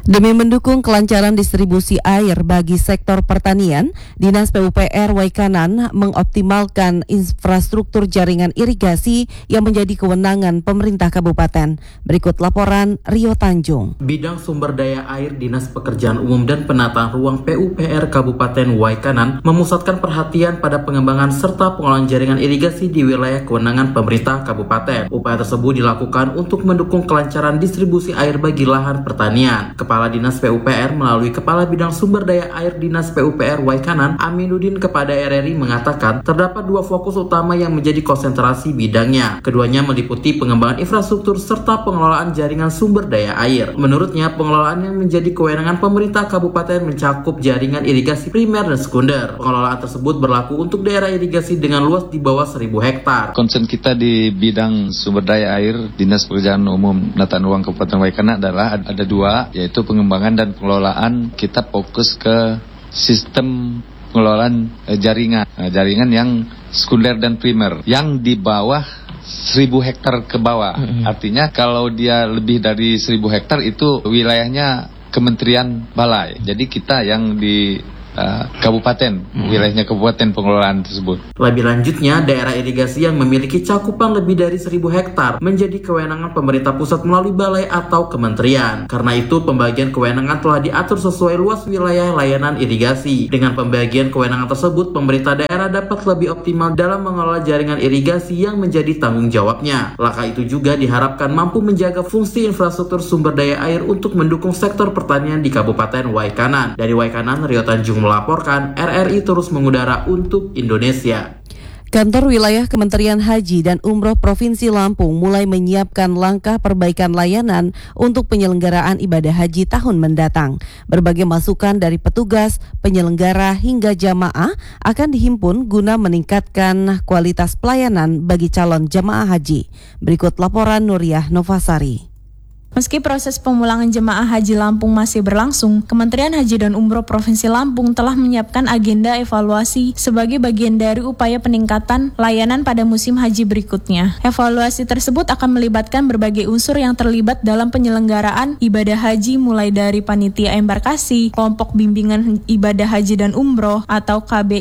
Demi mendukung kelancaran distribusi air bagi sektor pertanian, Dinas PUPR Waikanan mengoptimalkan infrastruktur jaringan irigasi yang menjadi kewenangan pemerintah kabupaten. Berikut laporan Rio Tanjung. Bidang sumber daya air Dinas Pekerjaan Umum dan Penataan Ruang PUPR Kabupaten Waikanan memusatkan perhatian pada pengembangan serta pengelolaan jaringan irigasi di wilayah kewenangan pemerintah kabupaten. Upaya tersebut dilakukan untuk mendukung kelancaran distribusi air bagi lahan pertanian. Kepala Dinas PUPR melalui Kepala Bidang Sumber Daya Air Dinas PUPR Waikanan, Aminuddin kepada RRI mengatakan terdapat dua fokus utama yang menjadi konsentrasi bidangnya. Keduanya meliputi pengembangan infrastruktur serta pengelolaan jaringan sumber daya air. Menurutnya, pengelolaan yang menjadi kewenangan pemerintah kabupaten mencakup jaringan irigasi primer dan sekunder. Pengelolaan tersebut berlaku untuk daerah irigasi dengan luas di bawah 1.000 hektar. Concern kita di bidang sumber daya air Dinas Pekerjaan Umum Penataan Ruang Kabupaten Waikanan adalah ada dua, yaitu pengembangan dan pengelolaan. Kita fokus ke sistem pengelolaan jaringan yang sekunder dan primer yang di bawah 1.000 hektar ke bawah. Artinya kalau dia lebih dari 1.000 hektar itu wilayahnya Kementerian Balai. Jadi kita yang di kabupaten, wilayahnya kabupaten pengelolaan tersebut. Lebih lanjutnya, daerah irigasi yang memiliki cakupan lebih dari 1.000 hektar menjadi kewenangan pemerintah pusat melalui balai atau kementerian. Karena itu, pembagian kewenangan telah diatur sesuai luas wilayah layanan irigasi. Dengan pembagian kewenangan tersebut, pemerintah daerah dapat lebih optimal dalam mengelola jaringan irigasi yang menjadi tanggung jawabnya. Langkah itu juga diharapkan mampu menjaga fungsi infrastruktur sumber daya air untuk mendukung sektor pertanian di Kabupaten Waikanan. Dari Waikanan, Rio Tanjung melaporkan, RRI terus mengudara untuk Indonesia. Kantor Wilayah Kementerian Haji dan Umroh Provinsi Lampung mulai menyiapkan langkah perbaikan layanan untuk penyelenggaraan ibadah haji tahun mendatang. Berbagai masukan dari petugas, penyelenggara hingga jamaah akan dihimpun guna meningkatkan kualitas pelayanan bagi calon jamaah haji. Berikut laporan Nuriyah Novasari. Meski proses pemulangan jemaah haji Lampung masih berlangsung, Kementerian Haji dan Umroh Provinsi Lampung telah menyiapkan agenda evaluasi sebagai bagian dari upaya peningkatan layanan pada musim haji berikutnya. Evaluasi tersebut akan melibatkan berbagai unsur yang terlibat dalam penyelenggaraan ibadah haji, mulai dari panitia embarkasi, kelompok bimbingan ibadah haji dan umroh atau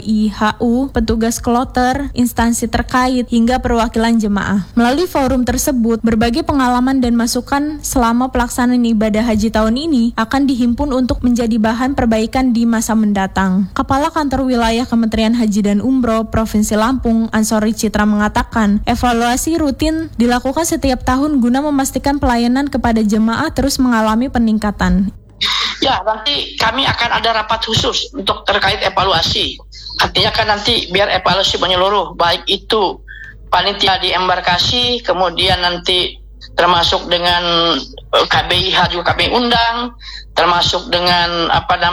KBIHU, petugas kloter, instansi terkait, hingga perwakilan jemaah. Melalui forum tersebut, berbagai pengalaman dan masukan selama pelaksanaan ibadah haji tahun ini akan dihimpun untuk menjadi bahan perbaikan di masa mendatang. Kepala Kantor Wilayah Kementerian Haji dan Umroh Provinsi Lampung, Ansori Citra mengatakan, evaluasi rutin dilakukan setiap tahun guna memastikan pelayanan kepada jemaah terus mengalami peningkatan. Ya, nanti kami akan ada rapat khusus untuk terkait evaluasi. Artinya kan nanti biar evaluasi menyeluruh, baik itu panitia di embarkasi, kemudian nanti termasuk dengan KBIH juga kami undang, termasuk dengan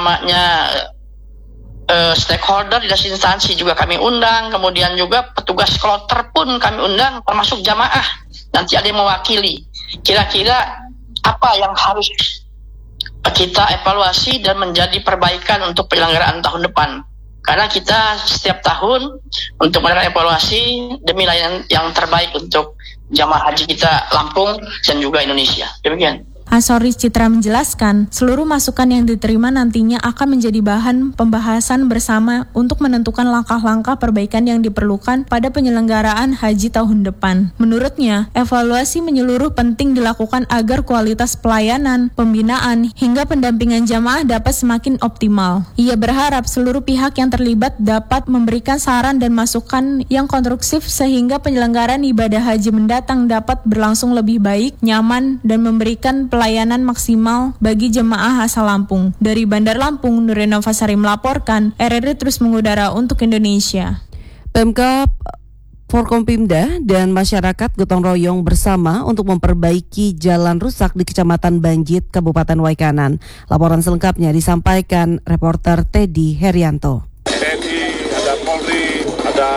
stakeholder di instansi juga kami undang, kemudian juga petugas kloter pun kami undang, termasuk jamaah. Nanti ada yang mewakili. Kira-kira apa yang harus kita evaluasi dan menjadi perbaikan untuk penyelenggaraan tahun depan. Karena kita setiap tahun untuk melakukan evaluasi demi layanan yang terbaik untuk jamaah haji kita Lampung dan juga Indonesia. Demikian. Ansori Citra menjelaskan, seluruh masukan yang diterima nantinya akan menjadi bahan pembahasan bersama untuk menentukan langkah-langkah perbaikan yang diperlukan pada penyelenggaraan haji tahun depan. Menurutnya, evaluasi menyeluruh penting dilakukan agar kualitas pelayanan, pembinaan, hingga pendampingan jamaah dapat semakin optimal. Ia berharap seluruh pihak yang terlibat dapat memberikan saran dan masukan yang konstruktif sehingga penyelenggaraan ibadah haji mendatang dapat berlangsung lebih baik, nyaman, dan memberikan pelayanan maksimal bagi jemaah asal Lampung. Dari Bandar Lampung, Nuriyah Novasari melaporkan, RRI terus mengudara untuk Indonesia. Pemkab, Forkompimda dan masyarakat gotong royong bersama untuk memperbaiki jalan rusak di Kecamatan Banjit, Kabupaten Waikanan. Laporan selengkapnya disampaikan reporter Teddy Herianto. TNI, ada Polri, ada masyarakat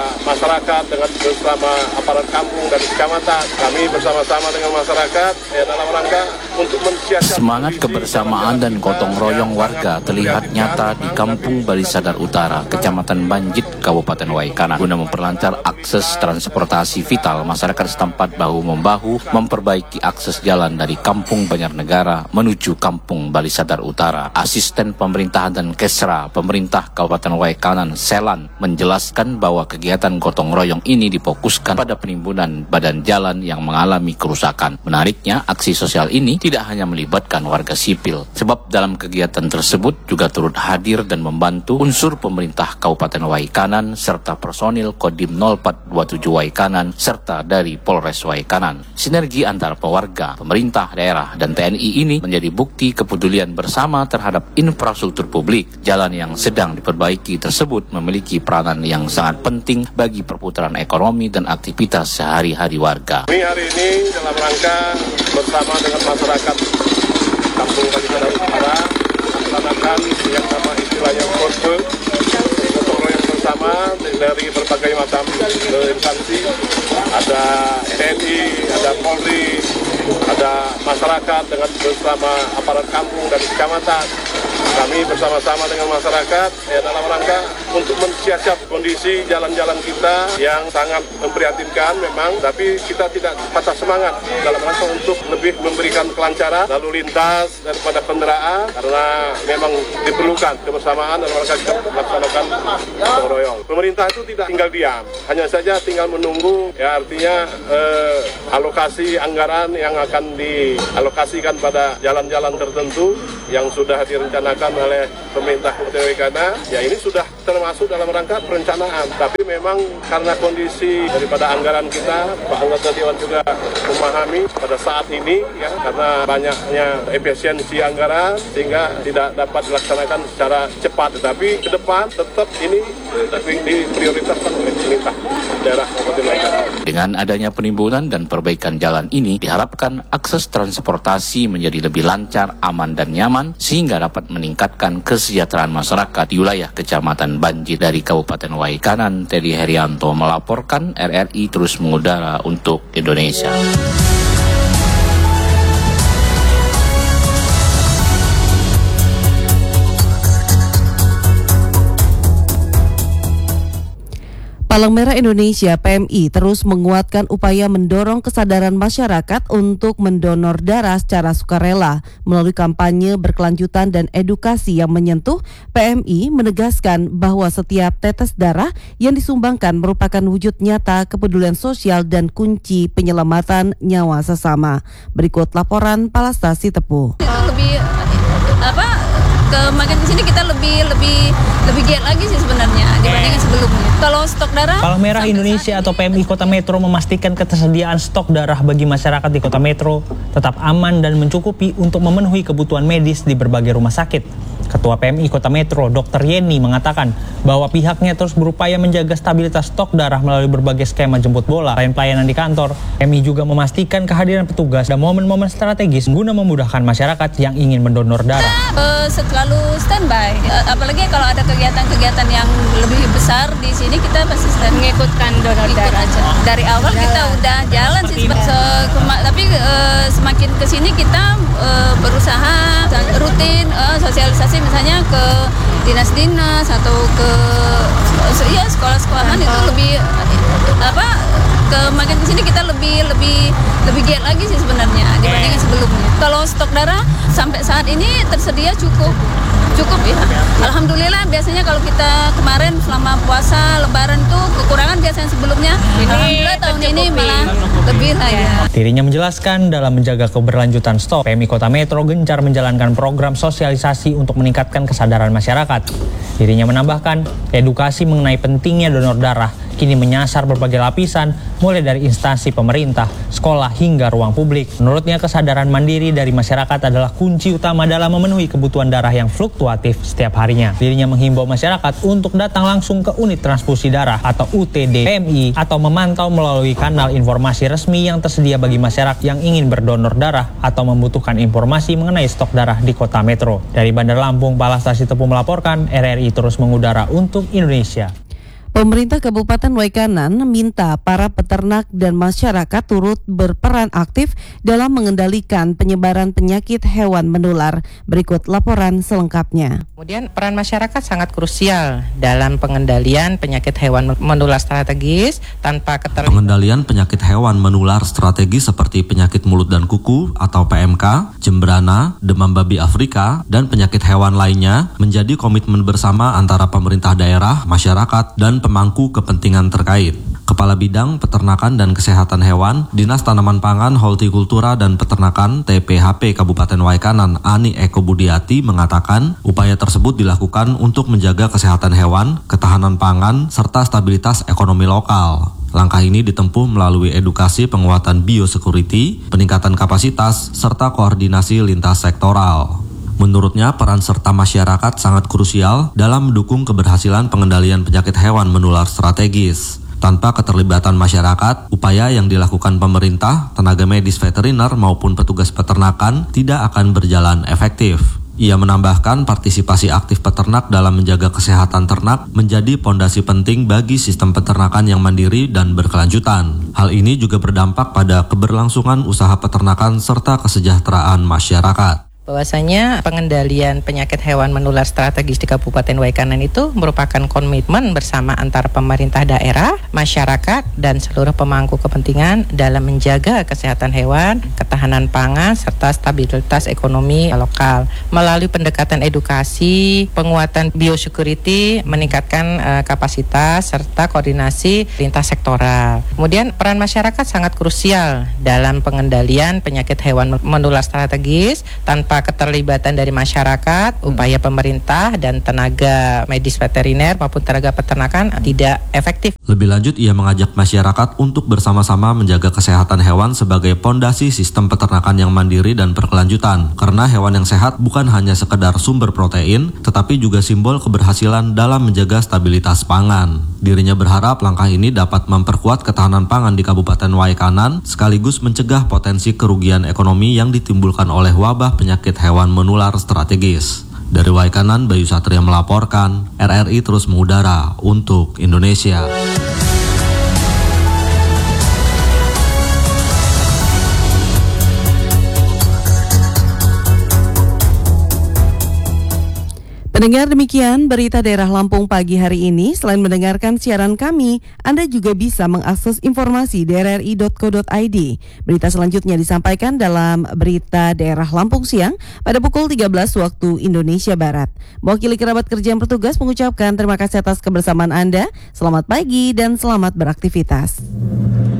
masyarakat dengan bersama aparat kampung dan kecamatan. Kami bersama-sama dengan masyarakat dalam rangka untuk mensiasati semangat kebersamaan dan gotong royong warga terlihat nyata di Kampung Balisadar Utara, Kecamatan Banjit, Kabupaten Waikana, guna memperlancar akses transportasi vital. Masyarakat setempat bahu-membahu memperbaiki akses jalan dari Kampung Banjarnegara menuju Kampung Balisadar Utara. Asisten Pemerintahan dan Kesra Pemerintah Kabupaten Waikana, Selan, menjelaskan bahwa kegiatan gotong royong ini difokuskan pada penimbunan badan jalan yang mengalami kerusakan. Menariknya, aksi sosial ini tidak hanya melibatkan warga sipil, sebab dalam kegiatan tersebut juga turut hadir dan membantu unsur pemerintah Kabupaten Waikanan serta personil Kodim 0427 Waikanan serta dari Polres Waikanan. Sinergi antara pewarga, pemerintah daerah, dan TNI ini menjadi bukti kepedulian bersama terhadap infrastruktur publik. Jalan yang sedang diperbaiki tersebut memiliki peranan yang sangat penting bagi perputaran ekonomi dan aktivitas sehari-hari warga. Hari ini dalam rangka bersama dengan masyarakat Kampung Balisadar Utara melaksanakan yang nama istilahnya gotong royong bersama dari berbagai macam instansi. Ada TNI, ada Polri, ada masyarakat dengan bersama aparat kampung dan kecamatan. Kami bersama-sama dengan masyarakat dalam rangka untuk mensiasat kondisi jalan-jalan kita yang sangat memprihatinkan memang, tapi kita tidak patah semangat dalam rangka untuk lebih memberikan kelancaran lalu lintas daripada kendaraan, karena memang diperlukan kebersamaan dalam rangka kita melaksanakan gotong royong. Pemerintah itu tidak tinggal diam, hanya saja tinggal menunggu, ya artinya alokasi anggaran yang akan dialokasikan pada jalan-jalan tertentu yang sudah direncanakan oleh pemerintah Kabupaten Waikana, ya ini sudah termasuk dalam rangka perencanaan. Tapi memang karena kondisi daripada anggaran kita, Pak Anggota Dewan juga memahami pada saat ini, ya karena banyaknya efisiensi anggaran sehingga tidak dapat dilaksanakan secara cepat. Tetapi ke depan tetap ini diprioritaskan oleh pemerintah daerah Kabupaten Waikana. Dengan adanya penimbunan dan perbaikan jalan ini, diharapkan akses transportasi menjadi lebih lancar, aman dan nyaman, sehingga dapat meningkatkan kesejahteraan masyarakat di wilayah Kecamatan Banjit. Dari Kabupaten Waikanan, Teddy Herianto melaporkan, RRI terus mengudara untuk Indonesia. Palang Merah Indonesia (PMI) terus menguatkan upaya mendorong kesadaran masyarakat untuk mendonor darah secara sukarela. Melalui kampanye berkelanjutan dan edukasi yang menyentuh, PMI menegaskan bahwa setiap tetes darah yang disumbangkan merupakan wujud nyata kepedulian sosial dan kunci penyelamatan nyawa sesama. Berikut laporan Palastasi Tepu. Makin kesini kita lebih giat lagi sih sebenarnya dibandingkan sebelumnya. Kalau stok darah, Palang Merah Indonesia atau PMI Kota Metro memastikan ketersediaan stok darah bagi masyarakat di Kota Metro tetap aman dan mencukupi untuk memenuhi kebutuhan medis di berbagai rumah sakit. Ketua PMI Kota Metro, Dr. Yeni, mengatakan bahwa pihaknya terus berupaya menjaga stabilitas stok darah melalui berbagai skema jemput bola. Selain pelayanan di kantor, PMI juga memastikan kehadiran petugas dan momen-momen strategis guna memudahkan masyarakat yang ingin mendonor darah. Selalu standby, apalagi kalau ada kegiatan-kegiatan yang lebih besar di sini kita pasti mengikutkan donor darah aja. Dari awal kita udah jalan sih, tapi semakin kesini kita berusaha rutin sosialisasi misalnya ke dinas-dinas atau ke sekolah-sekolahan itu lebih makin kesini kita lebih giat lagi sih sebenarnya dibandingkan sebelumnya. Kalau stok darah sampai saat ini tersedia cukup ya. Alhamdulillah, biasanya kalau kita kemarin selama puasa Lebaran tuh kekurangan biasanya sebelumnya. Alhamdulillah tahun ini malah lebih lah ya. Dirinya menjelaskan dalam menjaga keberlanjutan stok, PMI Kota Metro gencar menjalankan program sosialisasi untuk meningkatkan kesadaran masyarakat. Dirinya menambahkan, edukasi mengenai pentingnya donor darah kini menyasar berbagai lapisan, mulai dari instansi pemerintah, sekolah, hingga ruang publik. Menurutnya, kesadaran mandiri dari masyarakat adalah kunci utama dalam memenuhi kebutuhan darah yang fluktuatif setiap harinya. Dirinya menghimbau masyarakat untuk datang langsung ke unit transfusi darah atau UTD PMI atau memantau melalui kanal informasi resmi yang tersedia bagi masyarakat yang ingin berdonor darah atau membutuhkan informasi mengenai stok darah di Kota Metro. Dari Bandar Lampung, Palastasi Tepu melaporkan, RRI terus mengudara untuk Indonesia. Pemerintah Kabupaten Waikanan minta para peternak dan masyarakat turut berperan aktif dalam mengendalikan penyebaran penyakit hewan menular. Berikut laporan selengkapnya. Kemudian peran masyarakat sangat krusial dalam pengendalian penyakit hewan menular strategis tanpa keterlibatan. Pengendalian penyakit hewan menular strategis seperti penyakit mulut dan kuku atau PMK, jembrana, demam babi Afrika, dan penyakit hewan lainnya menjadi komitmen bersama antara pemerintah daerah, masyarakat, dan pemangku kepentingan terkait. Kepala Bidang Peternakan dan Kesehatan Hewan, Dinas Tanaman Pangan, Hortikultura dan Peternakan TPHP Kabupaten Waikanan, Ani Eko Budiati mengatakan upaya tersebut dilakukan untuk menjaga kesehatan hewan, ketahanan pangan, serta stabilitas ekonomi lokal. Langkah ini ditempuh melalui edukasi penguatan biosecurity, peningkatan kapasitas, serta koordinasi lintas sektoral. Menurutnya, peran serta masyarakat sangat krusial dalam mendukung keberhasilan pengendalian penyakit hewan menular strategis. Tanpa keterlibatan masyarakat, upaya yang dilakukan pemerintah, tenaga medis veteriner maupun petugas peternakan tidak akan berjalan efektif. Ia menambahkan partisipasi aktif peternak dalam menjaga kesehatan ternak menjadi pondasi penting bagi sistem peternakan yang mandiri dan berkelanjutan. Hal ini juga berdampak pada keberlangsungan usaha peternakan serta kesejahteraan masyarakat. Bahwasanya pengendalian penyakit hewan menular strategis di Kabupaten Waikanan itu merupakan komitmen bersama antara pemerintah daerah, masyarakat, dan seluruh pemangku kepentingan dalam menjaga kesehatan hewan, ketahanan pangan, serta stabilitas ekonomi lokal. Melalui pendekatan edukasi, penguatan biosecurity, meningkatkan kapasitas, serta koordinasi lintas sektoral. Kemudian peran masyarakat sangat krusial dalam pengendalian penyakit hewan menular strategis. Tanpa keterlibatan dari masyarakat, upaya pemerintah dan tenaga medis veteriner maupun tenaga peternakan tidak efektif. Lebih lanjut, ia mengajak masyarakat untuk bersama-sama menjaga kesehatan hewan sebagai pondasi sistem peternakan yang mandiri dan berkelanjutan. Karena hewan yang sehat bukan hanya sekedar sumber protein, tetapi juga simbol keberhasilan dalam menjaga stabilitas pangan. Dirinya berharap langkah ini dapat memperkuat ketahanan pangan di Kabupaten Waikanan, sekaligus mencegah potensi kerugian ekonomi yang ditimbulkan oleh wabah penyakit hewan menular strategis. Dari Waikanan, Bayu Satria melaporkan, RRI terus mengudara untuk Indonesia. Pendengar, demikian berita daerah Lampung pagi hari ini. Selain mendengarkan siaran kami, Anda juga bisa mengakses informasi di rri.co.id. Berita selanjutnya disampaikan dalam berita daerah Lampung siang pada pukul 13 waktu Indonesia Barat. Mewakili kerabat kerja yang bertugas mengucapkan terima kasih atas kebersamaan Anda. Selamat pagi dan selamat beraktivitas.